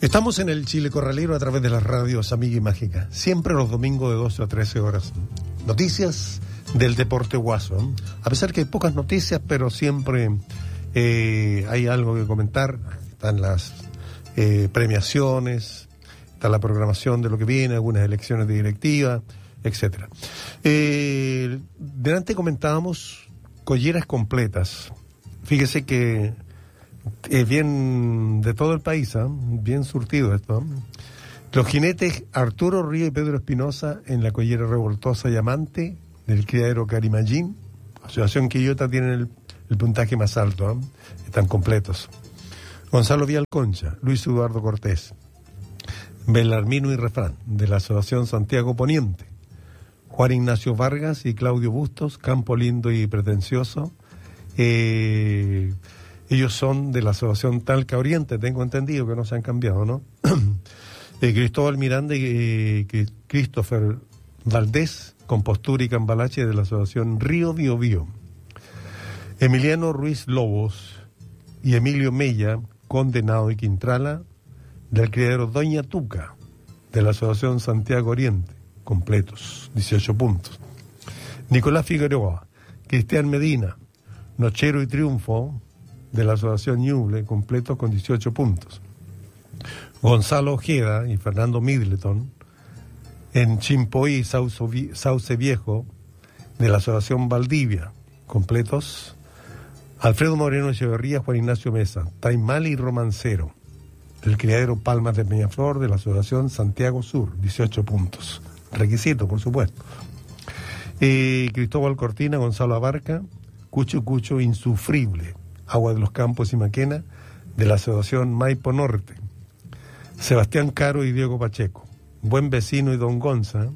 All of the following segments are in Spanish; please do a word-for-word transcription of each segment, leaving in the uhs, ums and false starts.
Estamos en el Chile Corralero a través de las radios Amiga y Mágica, siempre los domingos de doce a trece horas. Noticias del deporte guaso. A pesar que hay pocas noticias, pero siempre eh, hay algo que comentar. Están las eh, premiaciones, está la programación de lo que viene, algunas elecciones de directiva, etcétera. Eh, delante comentábamos colleras completas. Fíjese que es bien de todo el país, ¿eh? Bien surtido esto. Los jinetes Arturo Río y Pedro Espinosa en la collera revoltosa y amante del criadero Carimallín. Asociación Quillota tienen el, el puntaje más alto, ¿eh? Están completos. Gonzalo Vial Concha, Luis Eduardo Cortés, Belarmino y Refrán de la Asociación Santiago Poniente, Juan Ignacio Vargas y Claudio Bustos, Campo Lindo y Pretencioso. Eh... Ellos son de la Asociación Talca Oriente, tengo entendido que no se han cambiado, ¿no? eh, Cristóbal Miranda y eh, Christopher Valdés, Compostura y Cambalache de la Asociación Río Bio Bio. Emiliano Ruiz Lobos y Emilio Mella, Condenado y Quintrala, del criadero Doña Tuca, de la Asociación Santiago Oriente, completos, dieciocho puntos. Nicolás Figueroa, Cristian Medina, Nochero y Triunfo, de la Asociación Ñuble, completo con dieciocho puntos. Gonzalo Ojeda y Fernando Middleton en Chimpoí, Sauce Viejo, de la Asociación Valdivia, completos. Alfredo Moreno Echeverría, Juan Ignacio Mesa, Taimal y Romancero, del criadero Palmas de Peñaflor, de la Asociación Santiago Sur, dieciocho puntos. Requisito, por supuesto. Eh, Cristóbal Cortina, Gonzalo Abarca, Cucho Cucho Insufrible, Agua de los Campos y Maquena, de la Asociación Maipo Norte. Sebastián Caro y Diego Pacheco, Buen Vecino y Don Gonza,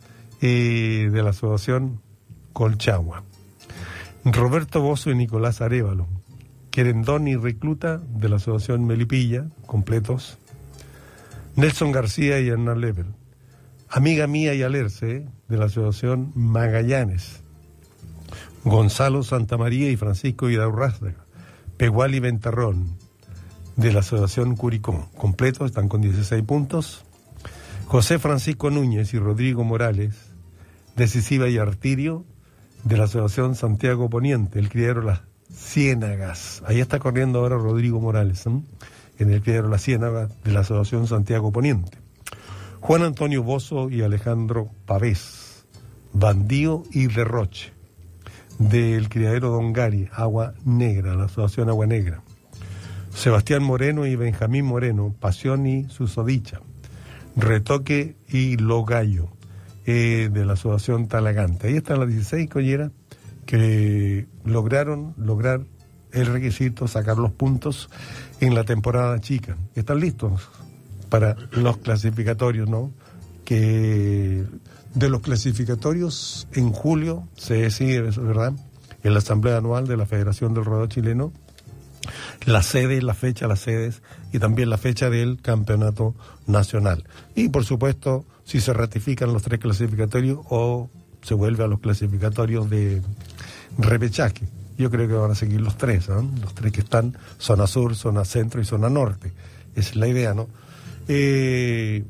eh, de la Asociación Colchagua. Roberto Bozo y Nicolás Arévalo, Querendón y Recluta, de la Asociación Melipilla, completos. Nelson García y Hernán Level, Amiga Mía y Alerce, de la Asociación Magallanes. Gonzalo Santamaría y Francisco Vidaurrastra, Pegual y Ventarrón, de la Asociación Curicó, completos, están con dieciséis puntos. José Francisco Núñez y Rodrigo Morales, Decisiva y Artirio, de la Asociación Santiago Poniente, el criadero Las Ciénagas. Ahí está corriendo ahora Rodrigo Morales, ¿eh? En el criadero Las Ciénagas, de la Asociación Santiago Poniente. Juan Antonio Bozo y Alejandro Pavés, Bandío y Derroche, del criadero Don Gari, Agua Negra, la Asociación Agua Negra. Sebastián Moreno y Benjamín Moreno, Pasión y Susodicha, Retoque y Lo Gallo, eh, de la Asociación Talagante. Ahí están las dieciséis colleras que lograron lograr el requisito, sacar los puntos en la temporada chica. Están listos para los clasificatorios, ¿no? Que de los clasificatorios en julio se decide, eso es verdad, en la Asamblea Anual de la Federación del Rodeo Chileno, la sede, la fecha, las sedes y también la fecha del Campeonato Nacional. Y por supuesto, si se ratifican los tres clasificatorios o se vuelve a los clasificatorios de repechaje. Yo creo que van a seguir los tres, ¿no? Los tres que están, zona sur, zona centro y zona norte. Esa es la idea, ¿no? Eh...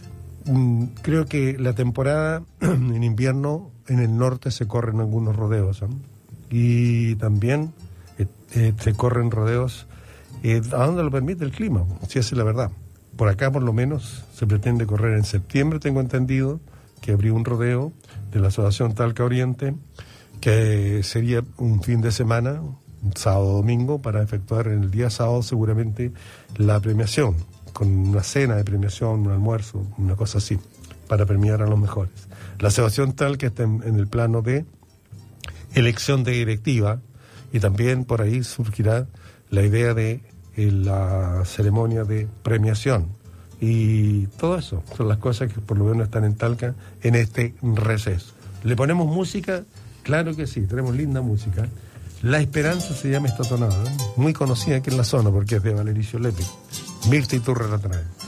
Creo que la temporada en invierno en el norte se corren algunos rodeos, ¿eh? Y también eh, eh, se corren rodeos eh, a donde lo permite el clima, si esa es la verdad. Por acá por lo menos se pretende correr en septiembre, tengo entendido que habría un rodeo de la Asociación Talca Oriente que sería un fin de semana, sábado domingo, para efectuar en el día sábado seguramente la premiación, con una cena de premiación, un almuerzo, una cosa así, para premiar a los mejores. La Asociación Talca está en, en el plano de elección de directiva y también por ahí surgirá la idea de eh, la ceremonia de premiación. Y todo eso son las cosas que por lo menos están en Talca en este receso. ¿Le ponemos música? Claro que sí, tenemos linda música. La Esperanza se llama esta tonada, ¿eh? Muy conocida aquí en la zona porque es de Valericio Lepe. Mirta Iturra la trae.